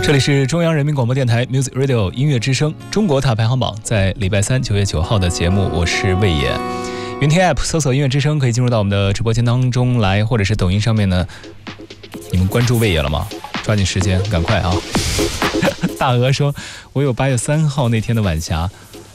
这里是中央人民广播电台 Music Radio 音乐之声中国塔排行榜，在礼拜三9月9号的节目，我是魏野。云听 App 搜索音乐之声可以进入到我们的直播间当中来，或者是抖音上面呢，你们关注魏野了吗？抓紧时间，赶快啊！大鹅说，我有8月3号那天的晚霞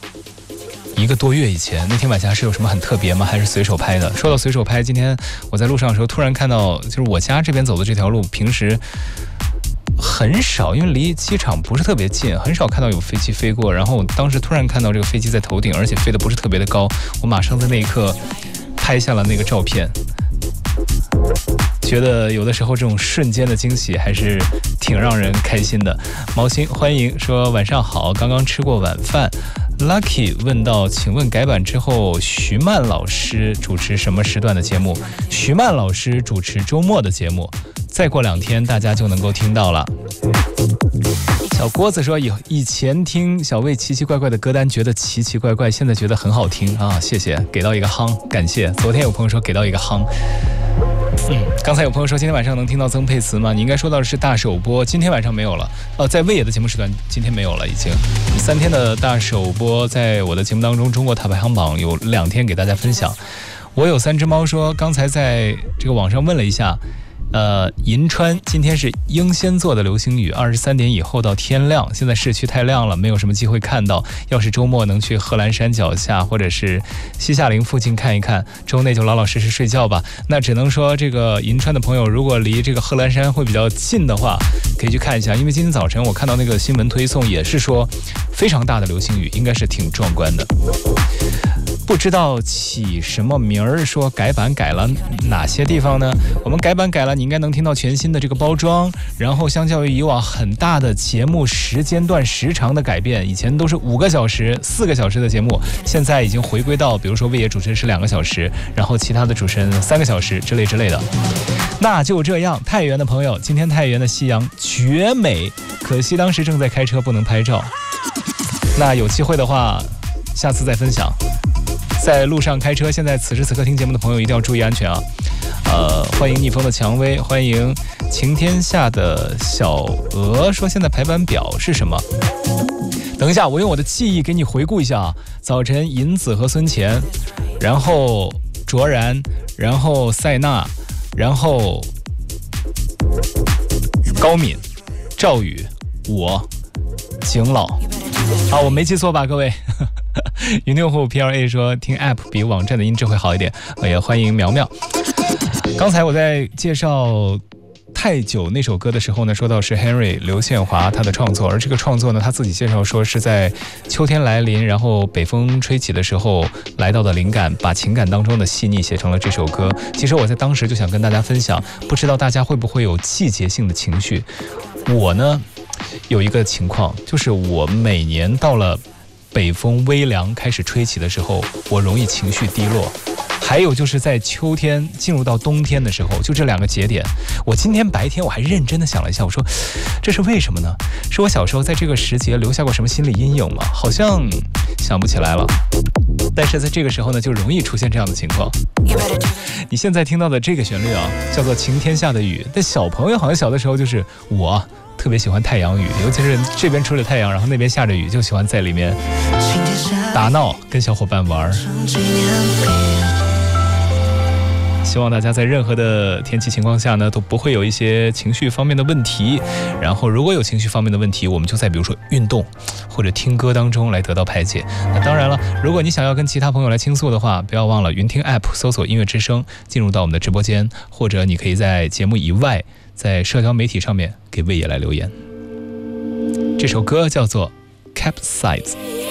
，1个多月以前，那天晚霞是有什么很特别吗？还是随手拍的？说到随手拍，今天我在路上的时候突然看到，就是我家这边走的这条路，平时很少，因为离机场不是特别近，很少看到有飞机飞过。然后我当时突然看到这个飞机在头顶，而且飞得不是特别的高，我马上在那一刻拍下了那个照片。觉得有的时候这种瞬间的惊喜还是挺让人开心的。毛心欢迎说晚上好，刚刚吃过晚饭。Lucky 问到，请问改版之后徐曼老师主持什么时段的节目？徐曼老师主持周末的节目，再过2天大家就能够听到了。小郭子说，以前听小魏奇奇怪怪的歌单觉得奇奇怪怪，现在觉得很好听啊，谢谢，给到一个夯，感谢。昨天有朋友说给到一个夯。刚才有朋友说今天晚上能听到曾沛慈吗？你应该说到的是大首播，今天晚上没有了。在魏野的节目时段今天没有了，已经3天的大首播，在我的节目当中中国塔排行榜有2天给大家分享。我有3只猫说，刚才在这个网上问了一下，银川今天是英仙座的流星雨，23点以后到天亮，现在市区太亮了，没有什么机会看到。要是周末能去贺兰山脚下或者是西夏陵附近看一看，周内就老老实实睡觉吧。那只能说这个银川的朋友，如果离这个贺兰山会比较近的话，可以去看一下，因为今天早晨我看到那个新闻推送也是说非常大的流星雨，应该是挺壮观的。不知道起什么名儿，说改版改了哪些地方呢？我们改版改了，你应该能听到全新的这个包装，然后相较于以往很大的节目时间段时长的改变，以前都是5个小时、4个小时的节目，现在已经回归到，比如说魏野主持人是2个小时，然后其他的主持人3个小时之类的。那就这样，太原的朋友，今天太原的夕阳绝美，可惜当时正在开车不能拍照。那有机会的话，下次再分享。在路上开车，现在此时此刻听节目的朋友一定要注意安全啊！欢迎逆风的蔷薇，欢迎晴天下的小鹅，说现在排版表是什么？等一下，我用我的记忆给你回顾一下啊。早晨银子和孙乾，然后卓然，然后塞纳，然后高敏、赵宇、我、景老。好，我没记错吧，各位？云用户 PLA 说，听 App 比网站的音质会好一点。也欢迎苗苗。刚才我在介绍太久那首歌的时候呢，说到是 Henry 刘宪华他的创作，而这个创作呢，他自己介绍说是在秋天来临，然后北风吹起的时候来到的灵感，把情感当中的细腻写成了这首歌。其实我在当时就想跟大家分享，不知道大家会不会有季节性的情绪。我呢有一个情况，就是我每年到了北风微凉开始吹起的时候，我容易情绪低落。还有就是在秋天进入到冬天的时候，就这2个节点，我今天白天我还认真的想了一下，我说这是为什么呢？是我小时候在这个时节留下过什么心理阴影吗？好像想不起来了。但是在这个时候呢，就容易出现这样的情况。你现在听到的这个旋律啊，叫做晴天下的雨。但小朋友好像小的时候就是我特别喜欢太阳雨，尤其是这边出了太阳，然后那边下着雨，就喜欢在里面打闹，跟小伙伴玩。希望大家在任何的天气情况下呢，都不会有一些情绪方面的问题。然后如果有情绪方面的问题，我们就在比如说运动或者听歌当中来得到排解。那当然了，如果你想要跟其他朋友来倾诉的话，不要忘了云听 App 搜索音乐之声，进入到我们的直播间，或者你可以在节目以外在社交媒体上面给魏野来留言。这首歌叫做 Capsize。